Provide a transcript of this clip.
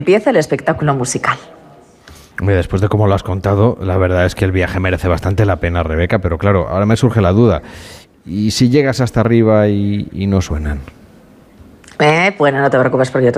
Empieza el espectáculo musical. Después de cómo lo has contado, la verdad es que el viaje merece bastante la pena, Rebeca, pero claro, ahora me surge la duda. ¿Y si llegas hasta arriba y no suenan? Bueno, no te preocupes porque yo